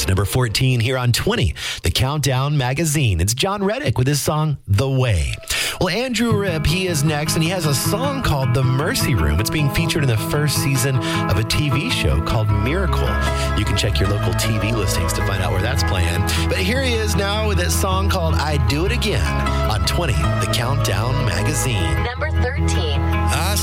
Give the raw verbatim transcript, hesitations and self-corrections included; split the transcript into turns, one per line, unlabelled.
It's number fourteen here on twenty, the Countdown Magazine. It's John Reddick with his song, The Way. Well, Andrew Ripp, he is next, and he has a song called The Mercy Room. It's being featured in the first season of a T V show called Miracle. You can check your local T V listings to find out where that's playing. But here he is now with that song called I Do It Again on twenty, the Countdown Magazine.
Number thirteen.